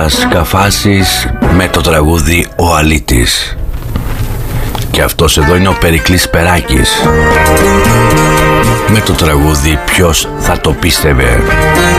Κώστας Καφάσης με το τραγούδι «Ο Αλήτης». Και αυτός εδώ είναι ο Περικλής Περάκης με το τραγούδι «Ποιος θα το πίστευε».